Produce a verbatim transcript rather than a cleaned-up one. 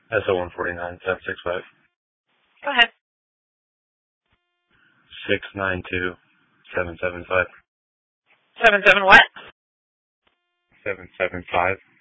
S O one forty nine seven six five. Go ahead. Six nine two seven seven five. Seven seven what? Seven seven five.